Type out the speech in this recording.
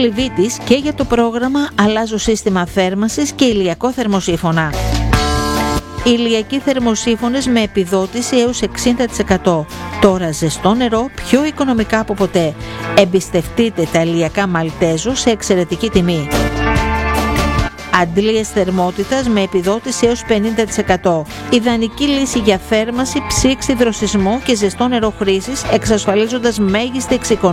Λιβύτης και για το πρόγραμμα «Αλλάζω σύστημα θέρμανσης και ηλιακό θερμοσύφωνα». Ηλιακοί θερμοσύφωνες με επιδότηση έως 60%. Τώρα ζεστό νερό πιο οικονομικά από ποτέ. Εμπιστευτείτε τα ηλιακά Μαλτέζο σε εξαιρετική τιμή. Αντλίες θερμότητας με επιδότηση έως 50%. Ιδανική λύση για θέρμανση, ψήξη, δροσισμό και ζεστό νερό χρήσης, εξασφαλίζοντας μέγιστη εξοικονόμηση